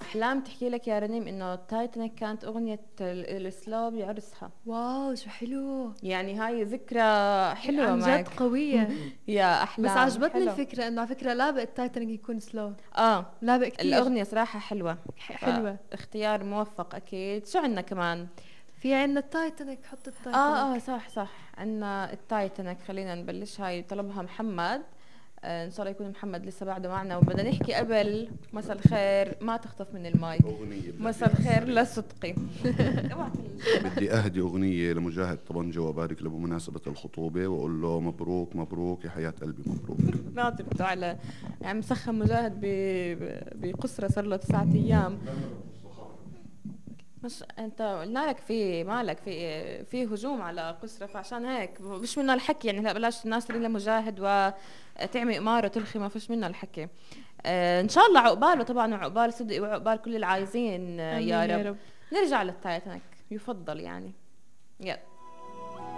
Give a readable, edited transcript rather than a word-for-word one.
احلام تحكي لك يا رنيم انه تايتانيك كانت اغنيه السلو بعرسها. واو شو حلو. يعني هاي ذكرى حلوه عن جد معك. قوية. يا احلام بس عجبتني حلو. الفكرة انه على فكرة لابق التايتانيك يكون سلو. اه لابق كتير. الاغنيه صراحه حلوه. حلوة. اختيار موفق اكيد. شو عندنا كمان؟ في عنا التايتانيك، حط اه التايتانيك. صح عندنا التايتانيك. خلينا نبلش. هاي طلبها محمد. ان شاء الله يكون محمد لسه بعده معنا. وبدنا نحكي قبل مساء الخير ما تخطف من المايك. مساء الخير لصدقي. بدي اهدي اغنيه لمجاهد طبنجه وابارك له بمناسبه الخطوبه واقول له مبروك مبروك يا حياه قلبي مبروك. ناطرته على يعني مسخن مجاهد بقصره صار له 9 ايام. مش انت قلنا لك في مالك في هجوم على قسرة، فعشان هيك مش منه الحكي. يعني لا بلاش الناس ترين لمجاهد وتعمي اماره تلخي، ما فيش منه الحكي. ان شاء الله عقباله طبعا، وعقبال صدقي وعقبال كل العايزين. يا رب. نرجع للتايتانيك يفضل يعني. يلا